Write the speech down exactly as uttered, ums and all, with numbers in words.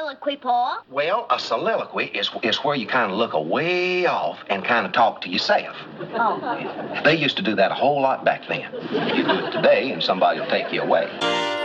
soliloquy, Pa? Well, a soliloquy is, is where you kind of look away off and kind of talk to yourself. Oh. They used to do that a whole lot back then. You do it today and somebody will take you away.